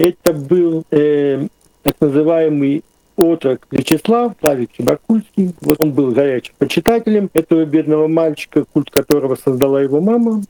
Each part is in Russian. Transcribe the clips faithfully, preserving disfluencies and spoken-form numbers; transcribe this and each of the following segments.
Это был э, так называемый отрок Вячеслав Славик Чебаркульский. Вот он был горячим почитателем этого бедного мальчика, культ которого создала его мама.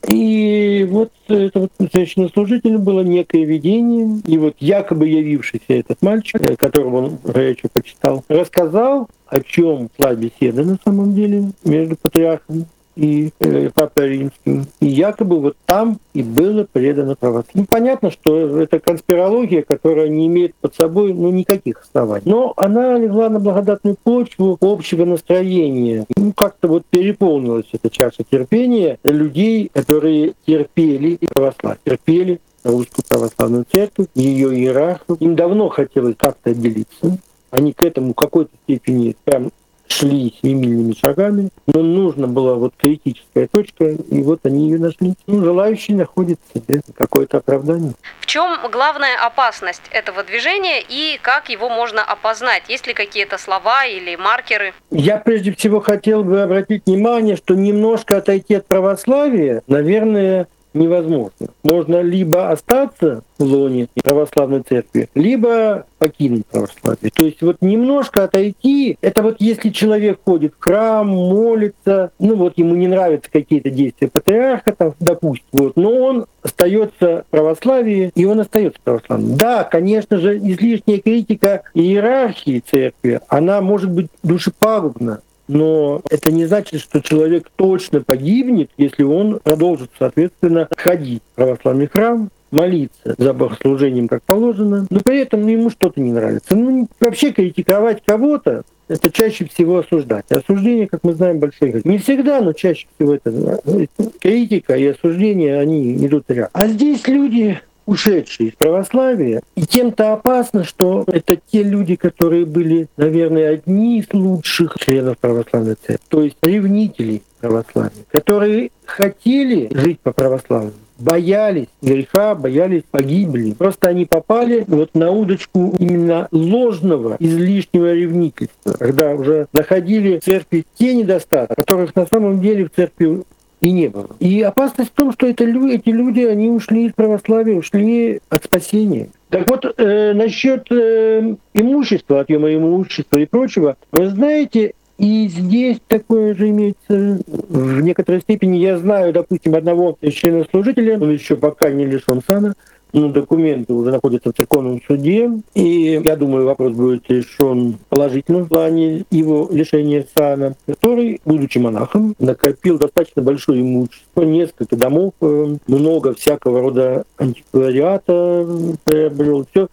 И вот это вот священнослужителю было некое видение. И вот якобы явившийся этот мальчик, которого он горячо почитал, рассказал, о чем шла беседа на самом деле между патриархом и э, Папой Римским. И якобы вот там и было предано православие. Ну, понятно, что это конспирология, которая не имеет под собой ну, никаких оснований. Но она легла на благодатную почву общего настроения. Ну, как-то вот переполнилась эта чаша терпения людей, которые терпели и православие. Терпели Русскую Православную Церковь, ее иерархов. Им давно хотелось как-то отделиться. Они к этому в какой-то степени прям шли семимильными шагами, но нужна была вот критическая точка, и вот они ее нашли. Ну, желающие находят себе какое-то оправдание. В чем главная опасность этого движения и как его можно опознать? Есть ли какие-то слова или маркеры? Я прежде всего хотел бы обратить внимание, что немножко отойти от православия, наверное, невозможно. Можно либо остаться в лоне православной церкви, либо покинуть православие. То есть вот немножко отойти, это вот если человек ходит в храм, молится, ну вот ему не нравятся какие-то действия патриарха, там, допустим, вот, но он остается в православии, и он остается православным. Да, конечно же, излишняя критика иерархии церкви, она может быть душепагубна. Но это не значит, что человек точно погибнет, если он продолжит, соответственно, ходить в православный храм, молиться за богослужением, как положено, но при этом ему что-то не нравится. Ну, вообще критиковать кого-то — это чаще всего осуждать. Осуждение, как мы знаем, большой грех. Не всегда, но чаще всего это критика и осуждение, они идут рядом. А здесь люди, ушедшие из православия, и тем-то опасно, что это те люди, которые были, наверное, одни из лучших членов православной церкви, то есть ревнителей православия, которые хотели жить по православию, боялись греха, боялись погибели. Просто они попали вот на удочку именно ложного, излишнего ревнительства, когда уже находили в церкви те недостатки, которых на самом деле в церкви и не было. И опасность в том, что это, эти люди, они ушли из православия, ушли от спасения. Так вот, э, насчет э, имущества, отъема имущества и прочего, вы знаете, и здесь такое же имеется в некоторой степени. Я знаю, допустим, одного священнослужителя, он еще пока не лишен сана, но документы уже находятся в церковном суде, и я думаю, вопрос будет решен положительно в плане его лишения сана, который, будучи монахом, накопил достаточно большое имущество, несколько домов, много всякого рода антиквариата приобрел, все,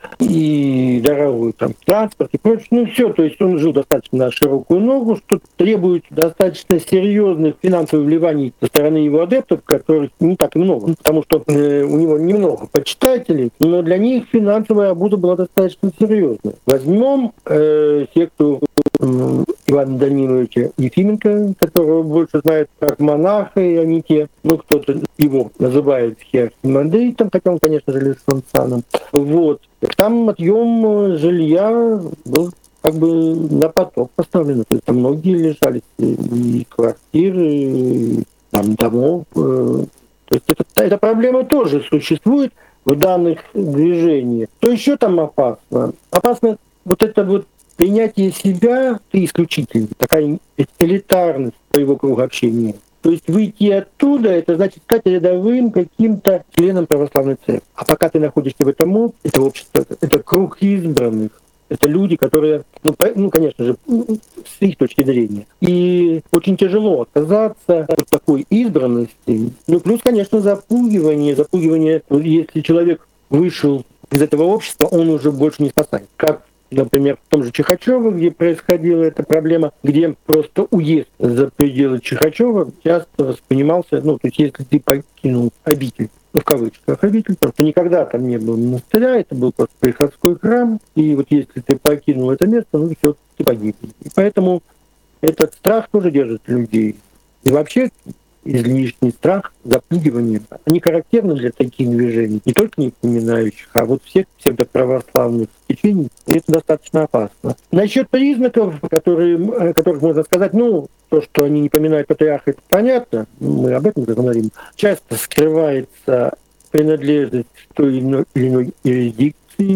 и дорогой там транспорт и прочее, ну все, то есть он жил достаточно на широкую ногу, что требует достаточно серьезных финансовых вливаний со стороны его адептов, которых не так и много, потому что э, у него немного почитателей, но для них финансовая обуза была достаточно серьезная. Возьмем э, секту э, Ивана Даниловича Ефименко, которого больше знают как монаха, и они те, ну кто-то его называет хиархимандритом, хотя он, конечно же, лишен сана. Вот. Там отъем жилья был как бы на поток поставлен. То есть там многие лежали и квартиры, и там домов. То есть это, эта проблема тоже существует в данных движениях. Что еще там опасно? Опасно вот это вот принятие себя, ты исключительный, такая элитарность своего круга общения. То есть выйти оттуда, это значит стать рядовым каким-то членом православной церкви. А пока ты находишься в этом обществе, это общество, это круг избранных. Это люди, которые, ну, ну, конечно же, с их точки зрения. И очень тяжело отказаться от такой избранности. Ну, плюс, конечно, запугивание. Запугивание, если человек вышел из этого общества, он уже больше не спасает. Как, например, в том же Чихачёво, где происходила эта проблема, где просто уезд за пределы Чихачёва часто воспринимался, ну, то есть если ты покинул обитель, ну, в кавычках, обитель, потому что никогда там не было монастыря, это был просто приходской храм, и вот если ты покинул это место, ну все, ты погиб. И поэтому этот страх тоже держит людей. И вообще излишний страх, запугивание, они характерны для таких движений, не только не поминающих, а вот всех псевдоправославных течений, и это достаточно опасно. Насчет признаков, которые, которых можно сказать, ну, то, что они не поминают патриарха, это понятно, мы об этом говорим. Часто скрывается принадлежность к той или иной юрисдикции,